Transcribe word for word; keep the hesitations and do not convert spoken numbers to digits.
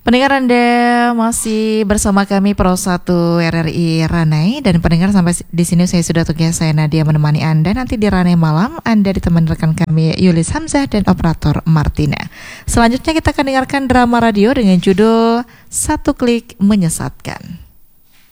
Pendengar Anda masih bersama kami Pro satu R R I Ranai, dan pendengar sampai di sini saya sudah tugas saya Nadia menemani Anda. Nanti di Ranai malam Anda ditemani rekan kami Yulis Hamzah dan operator Martina. Selanjutnya kita akan dengarkan drama radio dengan judul Satu Klik Menyesatkan.